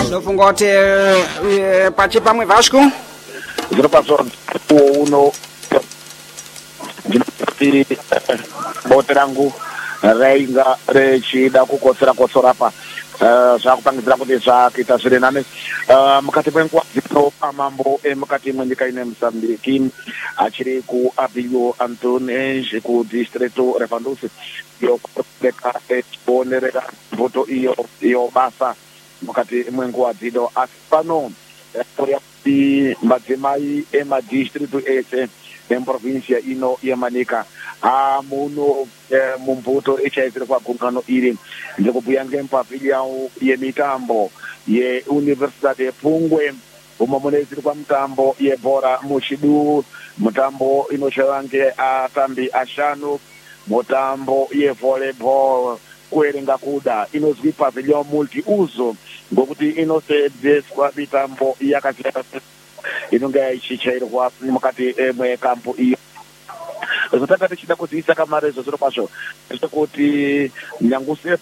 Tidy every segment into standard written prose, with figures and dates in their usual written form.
Nofungote pachipamwe Vasco Ndiro paswa uno bote rangu reinga rechida kukotsera kotsorapa zvakupangidzira kuti zvakuita zvirinane mukati menguva dzino amambo emukati mwenyika ine Mozambique achiri kuAbílio Antunes kudistrito Revandusi yokureka echionerera mvuto iyo basa mukati mwenguva dzino asi pano kuti madzimai emadistritu ese emprovincia ino yeManica muno mumbuto echaizire kwagungano iri ndikubhuya ngempavilion yemitambo yeuniversidade yePungwe umo munoizire kwamutambo yebhora muchidu mutambo inochaiwa ngeatambi ashanu mutambo yevolleyball kuerenga kuda inozwi pavilion multiuso ngokuti inoseenzeswa mitambo yakasiyana inonga ichichairwa mukati mwekampu iyo zvotanga tichida kudziisa kamari zvozviro kwazvo zvekuti nyanguse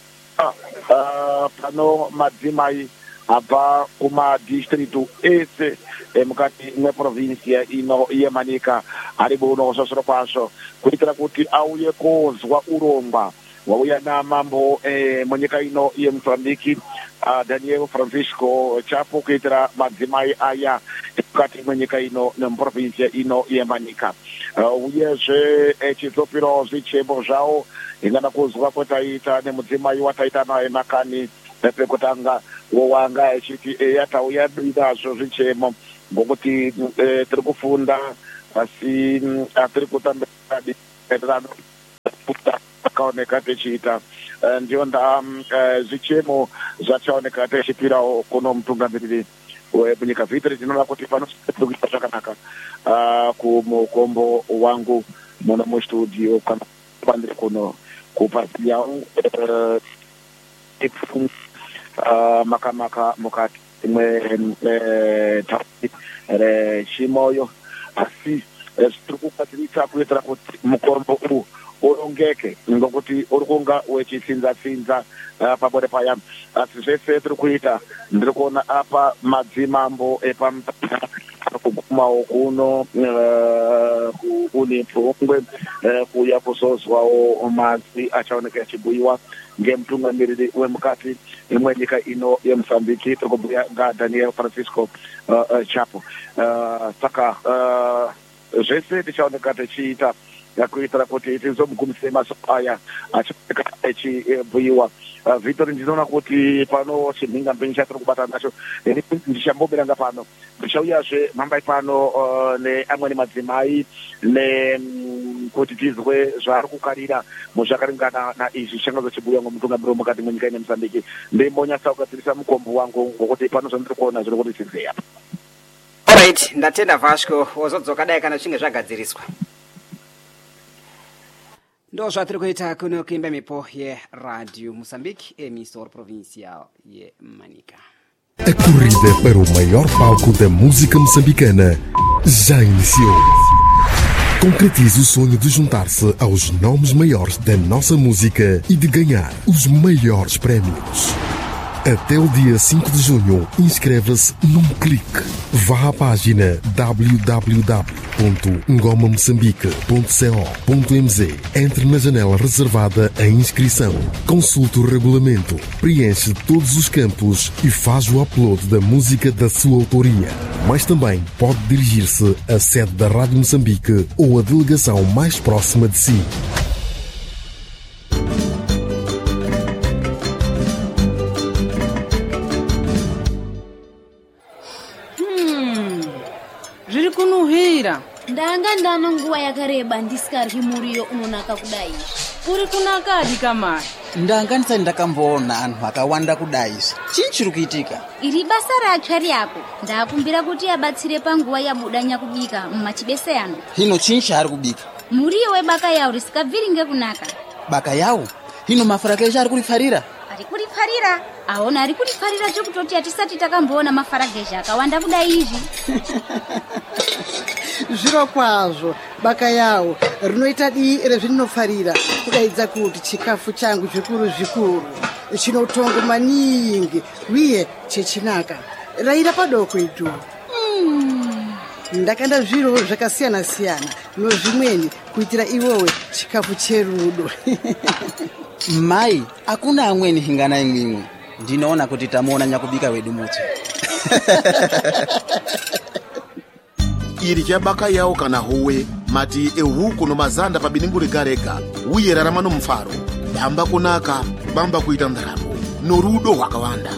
pano madzimai abva kumadistritu ese mukati mweprovincia ino yeManica ari buno zvozviro kwazvo kuitira kuti auye kozwa urongwa wauya namambo munyika ino yeMozambique Daniel Francisco Chapo kuitira madzimai aya mukati mwenyika ino nemuprovincia ino yeManica uyezve echizopirawo zvichemo zvawo ingada kuzwa kwetaita nemudzimai wataita naye makani pekutanga wowanga echiti yatauya dinazvo zvichemo ngokuti tiri kufunda asi tiri kutambira dienderano akaoneka tichiita ndiyo ndaa zvichemo zvachaoneka tichipirawo kuno mutungamiriri wemunyika vitri tinoda kuti panokuita zvakanaka kumukombo wangu muno mustudio kwandiri kuno kupasiyawo makamaka mukati mwetaundi rechimoyo asi tiri kukwazirisa kuitira kuti mukombo uyu urongeke ngokuti uri kunga wechitsinza pabode paya asi zvese tiri kuita ndiri kuona apa madzimambo epamutana kugumawo kuno kunipfungwe kuya kuzozwawo mazwi achaoneka achibhuyiwa ngemutungamiriri wemukati mwenyika ino yeMozambique tiri kubhuya ngaDaniel Francisco Chapo saka zvese tichaoneka tichiita kuitira kuti tizomugumise masoko aya achaoneka echibhuyiwa Vitori ndinoona kuti pano chimhingamupinyi chatiri kubata nacho ndichambobiranga pano ndichauyazve mambai pano neamweni madzimai kuti tizwe zvaari kukarira muzvakaringana naizvi changa chibhuya ngomutungamiriri mukati mwenyika ine Mozambique ndimbonyasa kugadzirisa mukombo wangu ngokuti pano zvandiri kuona zviri kuti tizeya. Alright, ndatenda Vasco wozodzoka dai kana zvinge zvagadziriswa. Ndo zvatiri kuita kuno kuimba mipo yeRádio Moçambique, emissora provincial yeManica. A corrida para o maior palco da música moçambicana já iniciou. Concretize o sonho de juntar-se aos nomes maiores da nossa música e de ganhar os maiores prémios. Até o dia 5 de junho, inscreva-se num clique. Vá à página www.ngomamoçambique.co.mz. Entre na janela reservada à inscrição. Consulte o regulamento, preenche todos os campos e faz o upload da música da sua autoria. Mas também pode dirigir-se à sede da Rádio Moçambique ou à delegação mais próxima de si. Zviri kunuhwira. Ndanga ndano nguva yakareba ndisikaryi muriyo unonaka kudai. Uri kunakadi kamari? Ndanga ndisati ndakamboona anhu akawanda kudai. Chii chiri kuitika? Iri basa ratsva ryako. Ndakumbira kuti abatsire panguva yabudanya kubika mumachibese ano. Hino chii chaari kubika? Muriyo webaka yawo risikabviri ngekunaka. Baka yawo? Hino mafarageja ari kurifarira? Ari kurifarira? Aona ari kurifarira zvekutoti hatisati takamboona mafarageja akawanda kudai izvi. Zviro kwazvo baka yawo rinoita dii rezvinofarira kudaidza kuti chikafu changu zvikuru zvikuru. chinotongo maningi uye chechinaka. Raira padoko itu. Ndakanda zviro zvakasiyana-siyana nozvimweni kuitira iwowe chikafu cherudo. Mai, hakuna amweni hingana imwimwe. Ndinoona kuti tamuona nyakubika wedu mutsi. Iri chabaka yawo kana howe mati ehuku nomazanda pabininguri garega uye raramano mfaro bamba kunaka bamba kuita ndaramo norudo hwakawanda.